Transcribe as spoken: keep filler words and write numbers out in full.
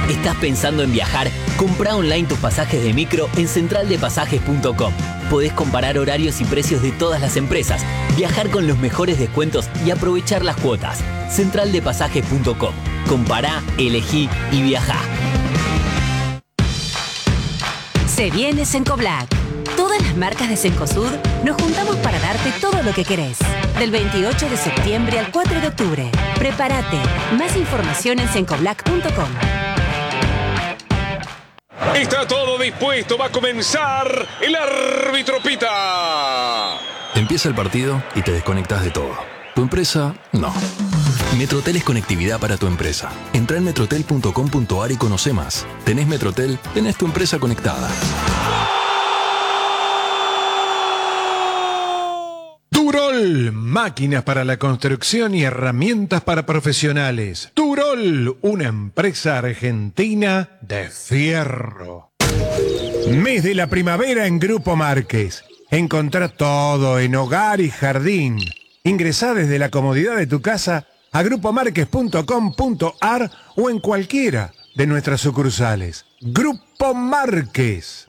¿Estás pensando en viajar? Comprá online tus pasajes de micro en central de pasajes punto com. Podés comparar horarios y precios de todas las empresas, viajar con los mejores descuentos y aprovechar las cuotas. central de pasajes punto com. Compará, elegí y viajá. Se viene Cencoblac. Todas las marcas de Cencosud nos juntamos para darte todo lo que querés. Del veintiocho de septiembre al cuatro de octubre. Prepárate. Más información en cencoblac punto com. Está todo dispuesto, va a comenzar. El árbitro pita. Empieza el partido y te desconectas de todo. ¿Tu empresa? No. Metrotel es conectividad para tu empresa. Entra en metrotel punto com punto ar y conoce más. Tenés Metrotel, tenés tu empresa conectada. Turol, máquinas para la construcción y herramientas para profesionales. Turol, una empresa argentina de fierro. Mes de la primavera en Grupo Márquez. Encontrá todo en hogar y jardín. Ingresá desde la comodidad de tu casa a grupo márquez punto com punto ar o en cualquiera de nuestras sucursales. Grupo Márquez.